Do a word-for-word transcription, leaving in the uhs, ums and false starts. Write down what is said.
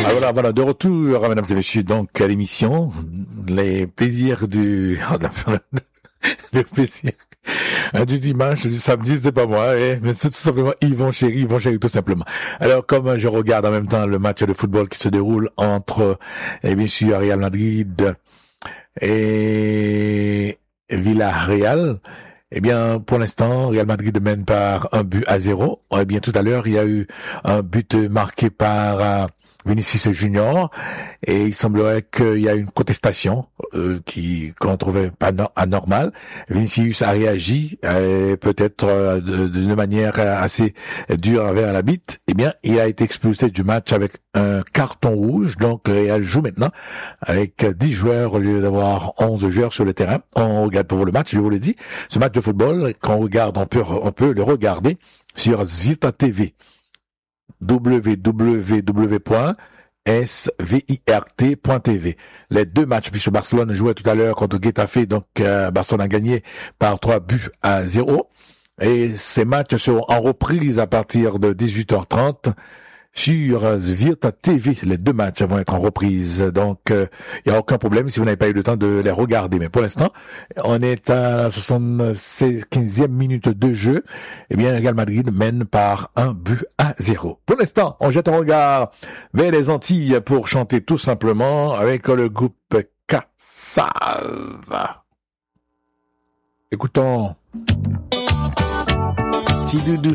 Ah, voilà, voilà, de retour, mesdames et messieurs, donc à l'émission, les plaisirs du, les plaisirs du dimanche, du samedi, c'est pas moi, eh, mais c'est tout simplement Yvon Chéri, Yvon Chéri tout simplement. Alors, comme je regarde en même temps le match de football qui se déroule entre, eh bien sûr, Real Madrid et Villarreal, eh bien, pour l'instant, Real Madrid mène par un but à zéro. Eh bien, tout à l'heure, il y a eu un but marqué par euh, Vinicius Junior, et il semblerait qu'il y a une contestation euh, qui qu'on trouvait pas no- anormale. Vinicius a réagi euh, peut-être euh, de- d'une manière assez dure envers la bite. Eh bien, il a été expulsé du match avec un carton rouge. Donc, le Real joue maintenant avec dix joueurs au lieu d'avoir onze joueurs sur le terrain. On regarde pour vous le match, je vous l'ai dit. Ce match de football, qu'on regarde, on peut, on peut le regarder sur Svirta T V. w w w point svirt point t v. Les deux matchs, puisque Barcelone jouait tout à l'heure contre Getafe, donc euh, Barcelone a gagné par trois buts à zéro. Et ces matchs seront en reprise à partir de dix-huit heures trente sur Svirta T V. Les deux matchs vont être en reprise, donc il euh, n'y a aucun problème si vous n'avez pas eu le temps de les regarder. Mais pour l'instant, on est à la soixante-quinzième minute de jeu. Eh bien, Real Madrid mène par un but à zéro. Pour l'instant, on jette un regard vers les Antilles pour chanter tout simplement avec le groupe Cassave. Écoutons Petit Doudou.